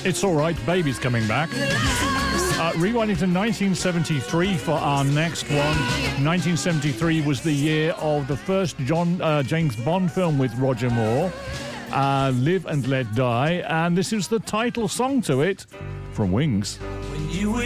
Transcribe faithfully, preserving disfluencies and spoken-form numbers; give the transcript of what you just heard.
It's All Right, Baby's coming back. Uh, rewinding to nineteen seventy-three for our next one. nineteen seventy-three was the year of the first John uh, James Bond film with Roger Moore, uh, Live and Let Die, and this is the title song to it from Wings. When you were